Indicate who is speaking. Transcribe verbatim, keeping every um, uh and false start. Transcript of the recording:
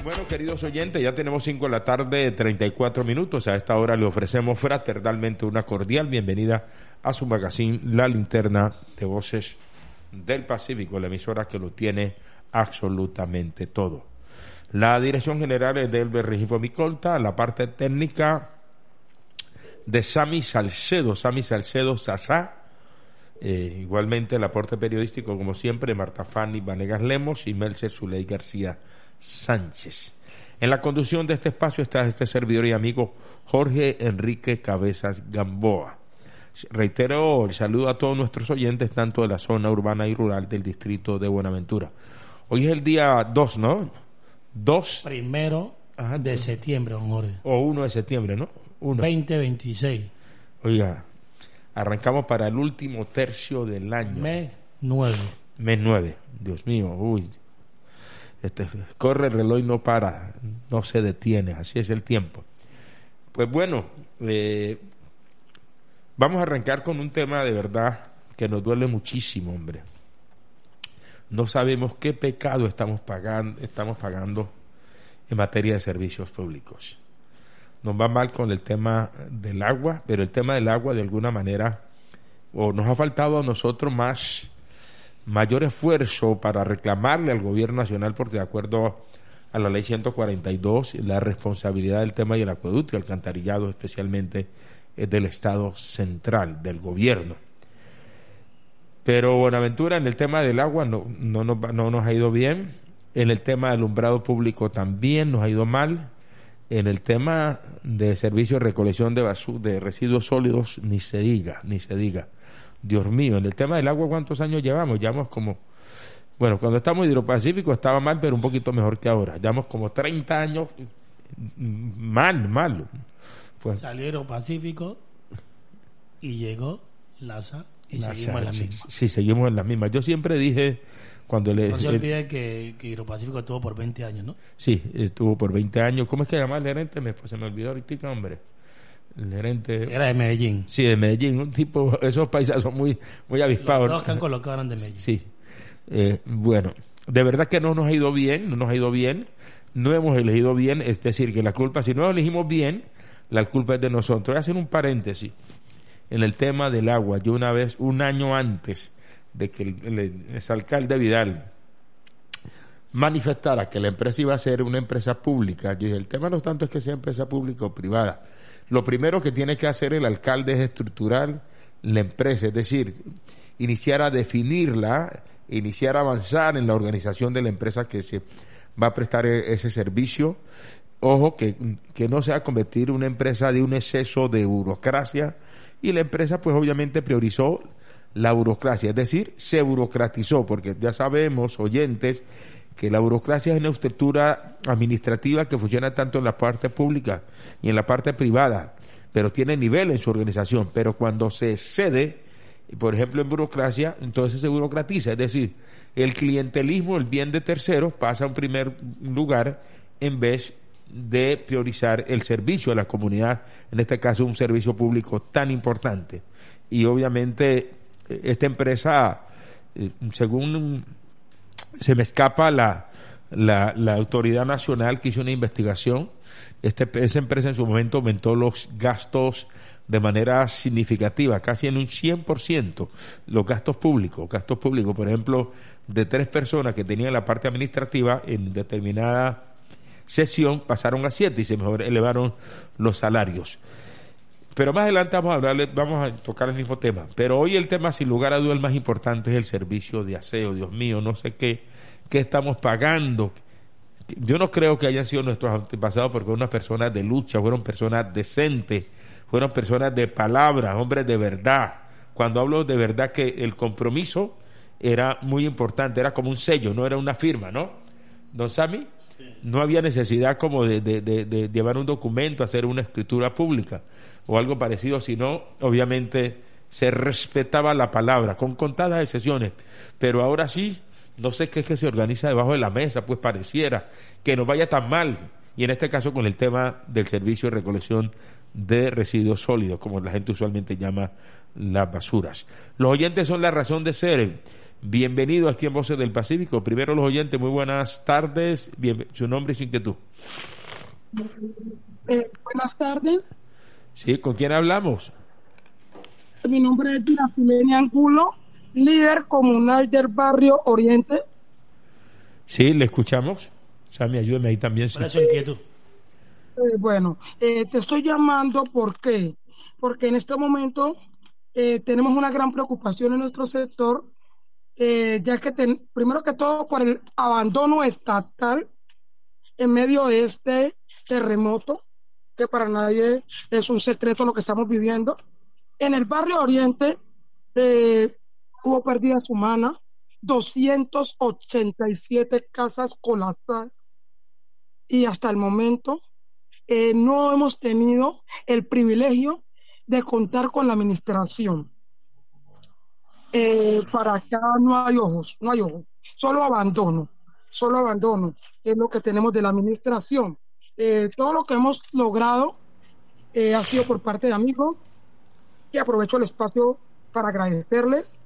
Speaker 1: Bueno, queridos oyentes, ya tenemos cinco de la tarde, treinta y cuatro minutos. A esta hora le ofrecemos fraternalmente una cordial bienvenida a su magazine La Linterna de Voces del Pacífico, la emisora que lo tiene absolutamente todo. La dirección general es de Elber Regifo Micolta, la parte técnica de Sami Salcedo, Sami Salcedo Sasá. Eh, igualmente el aporte periodístico, como siempre, Marta Fanny Vanegas Lemos y Melcer Zuley García Sánchez. En la conducción de este espacio está este servidor y amigo Jorge Enrique Cabezas Gamboa. Reitero el saludo a todos nuestros oyentes, tanto de la zona urbana y rural del distrito de Buenaventura. Hoy es el día dos, ¿no? dos
Speaker 2: Primero Ajá, de septiembre, don Jorge.
Speaker 1: O uno de septiembre, ¿no? uno.
Speaker 2: veinte veintiséis.
Speaker 1: Oiga, arrancamos para el último tercio del año.
Speaker 2: Mes nueve.
Speaker 1: Mes nueve, Dios mío, uy. Este, corre el reloj y no para, no se detiene, así es el tiempo. Pues bueno, eh, vamos a arrancar con un tema de verdad que nos duele muchísimo, hombre. No sabemos qué pecado estamos pagando, estamos pagando en materia de servicios públicos. Nos va mal con el tema del agua, pero el tema del agua de alguna manera, o nos ha faltado a nosotros más mayor esfuerzo para reclamarle al gobierno nacional, porque de acuerdo a la ley ciento cuarenta y dos, la responsabilidad del tema del acueducto y alcantarillado especialmente es del Estado central, del gobierno. Pero Buenaventura en el tema del agua no, no, no, no nos ha ido bien, en el tema del alumbrado público también nos ha ido mal, en el tema de servicio de recolección de, basu- de residuos sólidos ni se diga, ni se diga. Dios mío, en el tema del agua, ¿cuántos años llevamos? Llevamos como, bueno, cuando estamos en Hidropacífico estaba mal, pero un poquito mejor que ahora. Llevamos como treinta años mal, mal.
Speaker 2: Pues, salió Hidropacífico y llegó LASA y
Speaker 1: LASA,
Speaker 2: seguimos en la
Speaker 1: sí,
Speaker 2: misma.
Speaker 1: Sí, seguimos en la misma. Yo siempre dije, cuando le...
Speaker 2: No se olvide que, que Hidropacífico estuvo por veinte años, ¿no?
Speaker 1: Sí, estuvo por veinte años. ¿Cómo es que llama el gerente? Me, pues se me olvidó ahorita, hombre. El gerente
Speaker 2: era de Medellín.
Speaker 1: Sí, de Medellín, un tipo, esos paisas son muy muy avispados.
Speaker 2: Los dos que han colocado eran de Medellín.
Speaker 1: Sí, eh, bueno, de verdad que no nos ha ido bien, no nos ha ido bien, no hemos elegido bien, es decir, que la culpa, si no elegimos bien, la culpa es de nosotros. Voy a hacer un paréntesis en el tema del agua. Yo una vez, un año antes de que el, el, el exalcalde Vidal manifestara que la empresa iba a ser una empresa pública, yo dije, el tema no tanto es que sea empresa pública o privada. Lo primero que tiene que hacer el alcalde es estructurar la empresa, es decir, iniciar a definirla, iniciar a avanzar en la organización de la empresa que se va a prestar ese servicio. Ojo, que, que no se va a convertir en una empresa de un exceso de burocracia, y la empresa pues obviamente priorizó la burocracia, es decir, se burocratizó, porque ya sabemos, oyentes, que la burocracia es una estructura administrativa que funciona tanto en la parte pública y en la parte privada, pero tiene nivel en su organización. Pero cuando se excede, por ejemplo en burocracia, entonces se burocratiza, es decir, el clientelismo, el bien de terceros, pasa a un primer lugar en vez de priorizar el servicio a la comunidad, en este caso un servicio público tan importante. Y obviamente esta empresa, según se me escapa la, la, la autoridad nacional que hizo una investigación, este, esa empresa en su momento aumentó los gastos de manera significativa, casi en un cien por ciento, los gastos públicos, gastos públicos, por ejemplo, de tres personas que tenían la parte administrativa en determinada sesión, pasaron a siete y se mejor elevaron los salarios. Pero más adelante vamos a hablarle, vamos a tocar el mismo tema. Pero hoy el tema, sin lugar a dudas, el más importante es el servicio de aseo. Dios mío, no sé qué, qué estamos pagando. Yo no creo que hayan sido nuestros antepasados, porque fueron unas personas de lucha, fueron personas decentes, fueron personas de palabra, hombres de verdad. Cuando hablo de verdad, que el compromiso era muy importante, era como un sello, no era una firma, ¿no? Don Sami, no había necesidad como de, de, de, de llevar un documento, hacer una escritura pública o algo parecido, sino obviamente se respetaba la palabra, con contadas excepciones. Pero ahora sí, no sé qué es que se organiza debajo de la mesa, pues pareciera que no vaya tan mal, y en este caso con el tema del servicio de recolección de residuos sólidos, como la gente usualmente llama las basuras. Los oyentes son la razón de ser. Bienvenido aquí en Voces del Pacífico. Primero los oyentes, muy buenas tardes. Bien, su nombre y su inquietud.
Speaker 3: Eh, buenas tardes.
Speaker 1: Sí, ¿con quién hablamos?
Speaker 3: Mi nombre es Diracilenia Angulo, líder comunal del barrio Oriente.
Speaker 1: Sí, le escuchamos. Sammy, ayúdeme ahí también.
Speaker 2: ¿Cuál es su inquietud?
Speaker 3: Eh, bueno, eh, te estoy llamando ¿por qué? Porque en este momento eh, tenemos una gran preocupación en nuestro sector, eh, ya que ten, primero que todo por el abandono estatal en medio de este terremoto, que para nadie es un secreto lo que estamos viviendo. En el barrio Oriente eh, hubo pérdidas humanas, doscientas ochenta y siete casas colapsadas, y hasta el momento eh, no hemos tenido el privilegio de contar con la administración. Eh, para acá no hay ojos, no hay ojos, solo abandono, solo abandono es lo que tenemos de la administración. Eh, todo lo que hemos logrado eh, ha sido por parte de amigos, y aprovecho el espacio para agradecerles